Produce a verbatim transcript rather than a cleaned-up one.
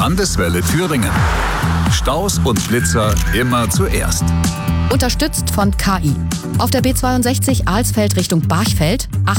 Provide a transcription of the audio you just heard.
Landeswelle Thüringen. Staus und Blitzer immer zuerst. Unterstützt von K I. Auf der B zweiundsechzig Alsfeld Richtung Barchfeld